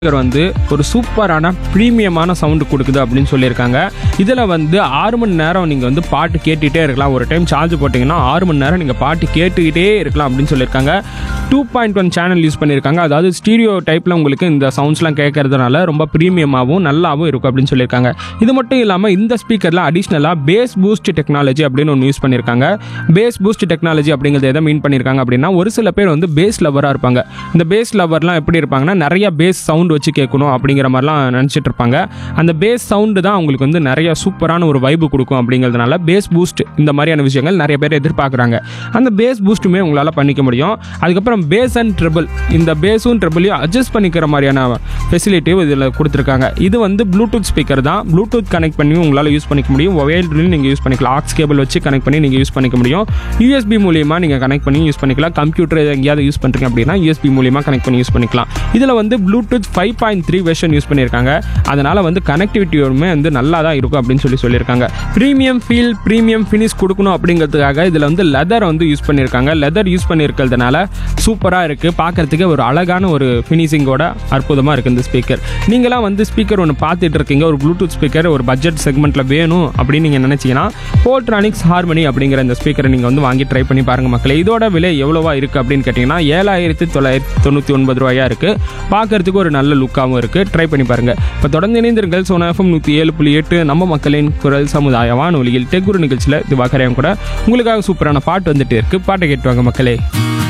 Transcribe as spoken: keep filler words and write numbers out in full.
வந்து ஒரு சூப்பரான ப்ரீமியமான சவுண்டு கொடுக்குது அப்படின்னு சொல்லியிருக்காங்க. இதில் வந்து ஆறு மணி நேரம் நீங்கள் வந்து பாட்டு கேட்டுகிட்டே இருக்கலாம். ஒரு டைம் சார்ஜ் போட்டிங்கன்னா ஆறு மணி நேரம் நீங்கள் பாட்டு கேட்டுக்கிட்டே இருக்கலாம் அப்படின்னு சொல்லியிருக்காங்க. Two point one channel use பண்ணியிருக்காங்க. அதாவது ஸ்டீரியோ டைப்பில் உங்களுக்கு இந்த சவுண்ட்ஸ்லாம் கேட்கறதுனால ரொம்ப ப்ரீமியமாகவும் நல்லாவும் இருக்கும் அப்படின்னு சொல்லியிருக்காங்க. இது மட்டும் இல்லாமல் இந்த ஸ்பீக்கரில் அடிஷ்னலாக பேஸ் பூஸ்ட் டெக்னாலஜி அப்படின்னு ஒன்று யூஸ் பண்ணியிருக்காங்க. பேஸ் பூஸ்ட் டெக்னாலஜி அப்படிங்கிறது எதை மீன் பண்ணியிருக்காங்க அப்படின்னா, ஒரு சில பேர் வந்து பேஸ் லவராக இருப்பாங்க. இந்த பேஸ் லவர்லாம் எப்படி இருப்பாங்கன்னா, நிறைய பேஸ் சவுண்ட் வச்சு கேட்கணும் அப்படிங்கிற மாதிரிலாம் நினச்சிட்டு இருப்பாங்க. அந்த பேஸ் சவுண்டு தான் அவங்களுக்கு வந்து நிறைய சூப்பரான ஒரு வைப்பு கொடுக்கும். அப்படிங்கிறதுனால பேஸ் பூஸ்ட் இந்த மாதிரியான விஷயங்கள் நிறைய பேர் எதிர்பார்க்குறாங்க. அந்த பேஸ் பூஸ்ட்டுமே உங்களால் பண்ணிக்க முடியும். அதுக்கப்புறம் பேஸ் அண்ட் ட்ரிபிள், இந்த பேஸும் ட்ரிபிளையும் அட்ஜஸ்ட் பண்ணிக்கிற மாதிரியான ஃபெசிலிட்டியும் இதில் கொடுத்துருக்காங்க. இது வந்து ப்ளூடூத் ஸ்பீக்கர் தான். ப்ளூடூத் கனெக்ட் பண்ணி உங்களால் யூஸ் பண்ணிக்க முடியும். மொபைல்லையும் நீங்கள் யூஸ் பண்ணிக்கலாம். ஆக்ஸ் கேபிள் வச்சு கனெக்ட் பண்ணி நீங்கள் யூஸ் பண்ணிக்க முடியும். யூஎஸ்பி மூலியமாக நீங்கள் கனெக்ட் பண்ணி யூஸ் பண்ணிக்கலாம். கம்ப்யூட்டர் எங்கேயாவது யூஸ் பண்ணுறீங்க அப்படின்னா யூஎஸ்பி மூலியமாக கனெக்ட் பண்ணி யூஸ் பண்ணிக்கலாம். இதில் வந்து Bluetooth five point three version use பண்ணியிருக்காங்க. அதனால் வந்து கனெக்டிவிட்டியோடுமே வந்து நல்லா தான் இருக்கும் அப்படின்னு சொல்லி சொல்லியிருக்காங்க. ப்ரீமியம் ஃபீல், ப்ரீமியம் ஃபினிஷ் கொடுக்கணும் அப்படிங்கிறதுக்காக இதில் வந்து லெதர் வந்து யூஸ் பண்ணியிருக்காங்க. லெதர் யூஸ் பண்ணியிருக்கிறதுனால சூப்பராக இருக்குது. பார்க்குறதுக்கு ஒரு அழகான ஒரு ஃபினிஷிங்கோட அற்புதமாக இருக்குது இந்த ஸ்பீக்கர். நீங்களாம் வந்து ஸ்பீக்கர் ஒன்று பார்த்துட்டு இருக்கீங்க, ஒரு ப்ளூடூத் ஸ்பீக்கர் ஒரு பட்ஜெட் செக்மெண்ட்டில் வேணும் அப்படின்னு நீங்கள் நினச்சிங்கன்னா போல்ட்ரானிக்ஸ் ஹார்மனி அப்படிங்கிற இந்த ஸ்பீக்கரை நீங்கள் வந்து வாங்கி ட்ரை பண்ணி பாருங்கள் மக்களே. இதோட விலை எவ்வளோவா இருக்குது அப்படின்னு கேட்டிங்கன்னா ஏழாயிரத்தி தொள்ளாயிரத்தி தொண்ணூற்றி ஒன்பது ரூபாயாக இருக்குது. பார்க்குறதுக்கு ஒரு நல்ல லுக்காகவும் இருக்குது. ட்ரை பண்ணி பாருங்கள். இப்போ தொடர்ந்து இணைந்திருங்கள் சோனா எஃப்எம் நூற்றி ஏழு புள்ளி எட்டு நம்ம மக்களின் குரல் சமுதாய வானொலியில் டெக்குரு நிகழ்ச்சியில் திவாகரையும் கூட உங்களுக்காக சூப்பரான பாட்டு வந்துட்டு இருக்குது. பாட்டை கேட்டுவாங்க மக்களே.